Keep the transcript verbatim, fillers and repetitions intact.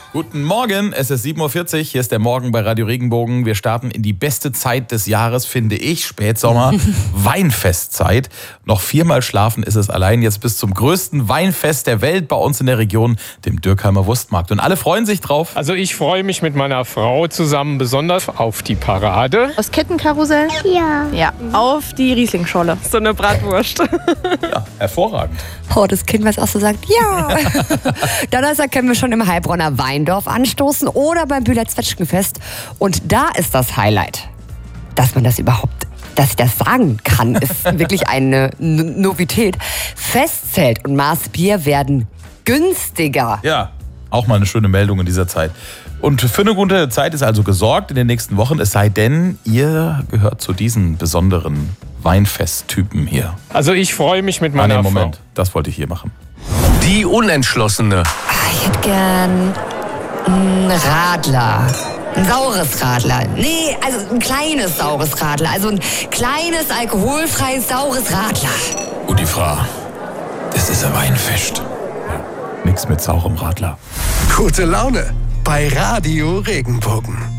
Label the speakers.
Speaker 1: Guten Morgen, es ist sieben Uhr vierzig, hier ist der Morgen bei Radio Regenbogen. Wir starten in die beste Zeit des Jahres, finde ich, Spätsommer, Weinfestzeit. Noch viermal schlafen ist es allein jetzt bis zum größten Weinfest der Welt bei uns in der Region, dem Dürkheimer Wurstmarkt. Und alle freuen sich drauf.
Speaker 2: Also ich freue mich mit meiner Frau zusammen besonders auf die Parade.
Speaker 3: Das Kettenkarussell?
Speaker 4: Ja.
Speaker 3: Ja, auf die Rieslingscholle. So eine Bratwurst.
Speaker 1: Ja, hervorragend.
Speaker 5: Oh, das Kind, was auch so sagt, ja. Donnerstag können wir schon im Heilbronner Weindorf anstoßen oder beim Bühler Zwetschgenfest. Und da ist das Highlight, dass man das überhaupt, dass ich das sagen kann, ist wirklich eine N- Novität. Festzelt und Maßbier werden günstiger.
Speaker 1: Ja, auch mal eine schöne Meldung in dieser Zeit. Und für eine gute Zeit ist also gesorgt in den nächsten Wochen, es sei denn, ihr gehört zu diesen besonderen Weinfesttypen hier.
Speaker 2: Also ich freue mich mit
Speaker 1: Ah,
Speaker 2: meiner
Speaker 1: nee,
Speaker 2: Frau.
Speaker 1: Moment, das wollte ich hier machen.
Speaker 6: Die Unentschlossene.
Speaker 5: Ah, ich hätte gern einen Radler. Ein saures Radler. Nee, also ein kleines saures Radler. Also ein kleines, alkoholfreies, saures Radler.
Speaker 1: Gute Frage. Das ist ein Weinfest. Nix mit saurem Radler.
Speaker 6: Gute Laune bei Radio Regenbogen.